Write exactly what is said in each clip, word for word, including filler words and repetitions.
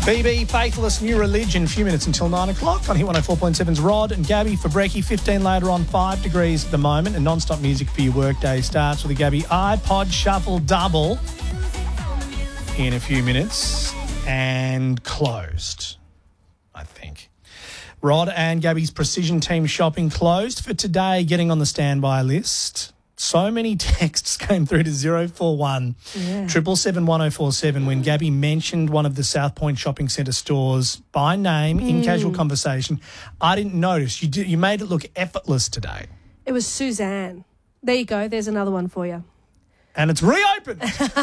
B B, Faithless New Religion, a few minutes until nine o'clock on Hit one oh four point seven's Rod and Gabby for brekkie. fifteen later on, five degrees at the moment, and non-stop music for your workday starts with the Gabby iPod Shuffle Double in a few minutes and closed, I think. Rod and Gabby's Precision Team Shopping closed for today, getting on the standby list. So many texts came through to zero four one triple seven one oh four seven when Gabby mentioned one of the South Point Shopping Centre stores by name in casual conversation. I didn't notice. You did, you made it look effortless today. It was Suzanne. There you go. There's another one for you. And it's reopened.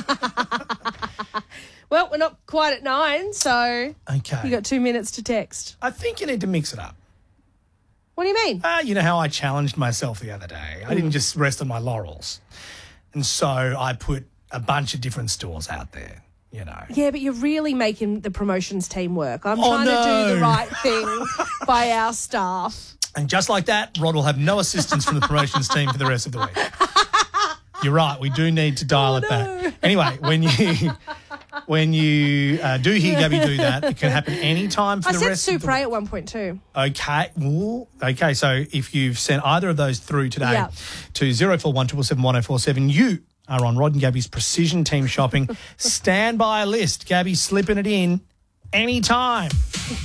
Well, we're not quite at nine, so Okay. you got two minutes to text. I think you need to mix it up. What do you mean? Ah, you know how I challenged myself the other day? I didn't just rest on my laurels. And so I put a bunch of different stores out there, you know. Yeah, but you're really making the promotions team work. I'm Oh, trying to no. do the right thing by our staff. And just like that, Rod will have no assistance from the promotions team for the rest of the week. You're right. We do need to dial Oh, it no. back. Anyway, when you when you uh, do hear Gabby do that, it can happen any time for I the said rest of the Supre week. at one point two. Okay. Ooh, okay. So if you've sent either of those through today Yeah. to zero four one triple seven one oh four seven, you are on Rod and Gabby's Precision Team Shopping standby list. Gabby's slipping it in anytime.